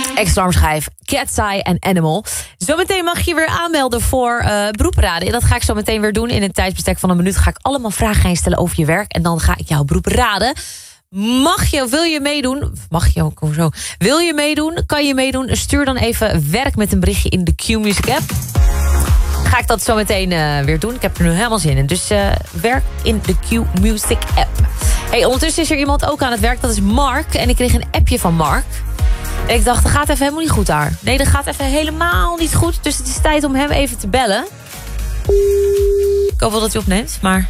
Ex-alarmschijf, Cat's Eye en Animal. Zometeen mag je weer aanmelden voor beroepraden. En dat ga ik zo meteen weer doen. In een tijdsbestek van 1 minuut ga ik allemaal vragen gaan stellen over je werk. En dan ga ik jouw beroep raden. Wil je meedoen? Wil je meedoen? Kan je meedoen? Stuur dan even werk met een berichtje in de Q-Music app. Ga ik dat zo meteen weer doen. Ik heb er nu helemaal zin in. Dus werk in de Q-Music app. Hey, ondertussen is er iemand ook aan het werk. Dat is Mark. En ik kreeg een appje van Mark. En ik dacht, dat gaat even helemaal niet goed daar. Nee, dat gaat even helemaal niet goed. Dus het is tijd om hem even te bellen. Ik hoop wel dat hij opneemt, maar...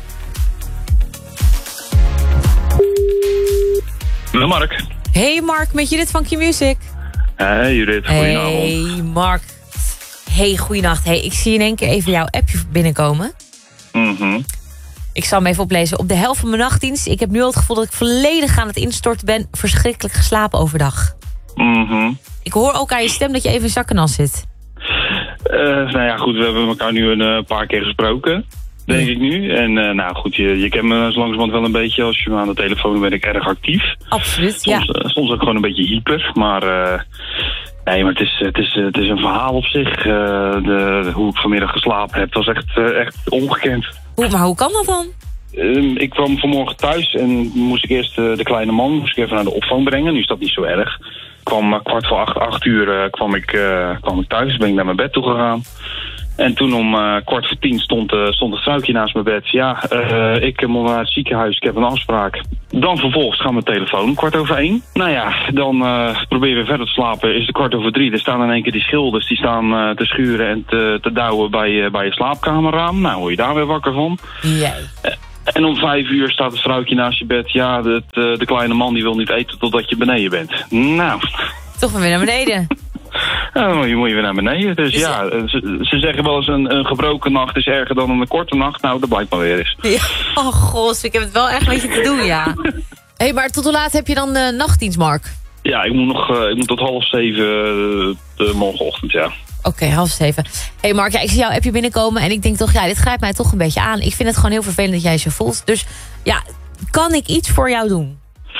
Mark. Hey Mark, met Judith van Q-Music. Hey Judith, goedenavond. Hey Mark. Hey, goeienacht. Hey, ik zie in één keer even jouw appje binnenkomen. Ik zal hem even oplezen. Op de helft van mijn nachtdienst. Ik heb nu al het gevoel dat ik volledig aan het instorten ben. Verschrikkelijk geslapen overdag. Ik hoor ook aan je stem dat je even in zakkenas zit. Nou ja, goed, we hebben elkaar nu een paar keer gesproken. Denk ik nu. En nou goed, je kent me zo langzamerhand wel een beetje. Als je me aan de telefoon ben ik erg actief. Absoluut, soms ook gewoon een beetje hyper. Maar nee, maar het is een verhaal op zich. Hoe ik vanmiddag geslapen heb, was echt ongekend. Maar hoe kan dat dan? Ik kwam vanmorgen thuis en moest ik eerst de kleine man even naar de opvang brengen. Nu is dat niet zo erg. Ik kwam 7:15 kwam ik thuis, ben ik naar mijn bed toe gegaan. En toen om 9:45 stond het vrouwtje naast mijn bed. Ja, ik moet naar het ziekenhuis, ik heb een afspraak. Dan vervolgens gaat mijn telefoon 1:15. Nou ja, dan probeer je verder te slapen. Is het 2:15. Er staan in één keer die schilders. Die staan te schuren en te douwen bij je slaapkamerraam. Nou, word je daar weer wakker van. En om 5:00 staat het vrouwtje naast je bed. Ja, de kleine man die wil niet eten totdat je beneden bent. Nou. Toch weer naar beneden. Ja, je moet je weer naar beneden. Dus ja, ze zeggen wel eens een gebroken nacht is erger dan een korte nacht. Nou, dat blijkt maar weer eens. Ja, oh god, ik heb het wel echt met je te doen, ja. Hey, maar tot hoe laat heb je dan nachtdienst, Mark? Ja, ik moet tot 6:30 morgenochtend, ja. Oké, 6:30. Hey Mark, ja, ik zie jouw appje binnenkomen en ik denk toch, ja, dit grijpt mij toch een beetje aan. Ik vind het gewoon heel vervelend dat jij je zo voelt. Dus ja, kan ik iets voor jou doen?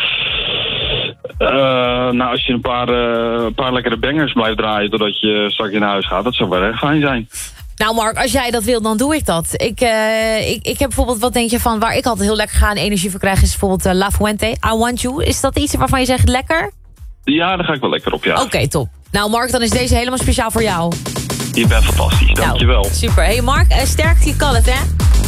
Nou, als je een paar lekkere bangers blijft draaien totdat je straks naar huis gaat, dat zou wel erg fijn zijn. Nou Mark, als jij dat wil, dan doe ik dat. Ik heb bijvoorbeeld, wat denk je van, waar ik altijd heel lekker ga en energie voor krijg, is bijvoorbeeld La Fuente, I Want You. Is dat iets waarvan je zegt lekker? Ja, daar ga ik wel lekker op, ja. Oké, top. Nou Mark, dan is deze helemaal speciaal voor jou. Je bent fantastisch, dankjewel. Super. Hey Mark, sterkte, je kan het, hè?